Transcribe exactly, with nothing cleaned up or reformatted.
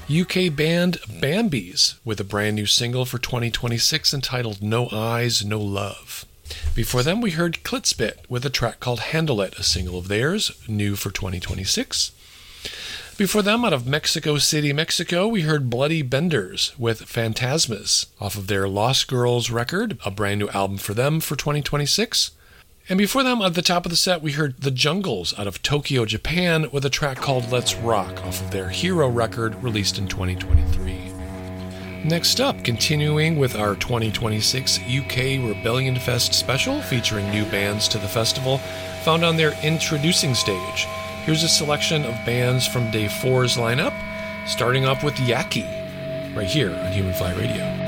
U K band Bambies with a brand new single for twenty twenty-six entitled No Eyes, No Love. Before them, we heard Klitspit with a track called Handle It, a single of theirs, new for twenty twenty-six. Before them, out of Mexico City, Mexico, we heard Bloody Benders with Phantasmas off of their Lost Girls record, a brand new album for them for twenty twenty-six. And before them, at the top of the set, we heard The Jungles out of Tokyo, Japan, with a track called Let's Rock off of their Hero record released in twenty twenty-three. Next up, continuing with our twenty twenty-six U K Rebellion Fest special featuring new bands to the festival found on their introducing stage. Here's a selection of bands from Day four's lineup, starting off with Yaki, right here on Human Fly Radio.